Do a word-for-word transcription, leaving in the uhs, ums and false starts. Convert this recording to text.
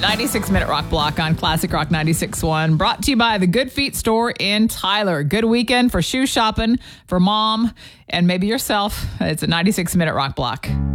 ninety-six minute rock block on Classic Rock ninety-six point one, brought to you by the Good Feet store in Tyler. Good weekend for shoe shopping for mom and maybe yourself. It's a ninety-six minute rock block.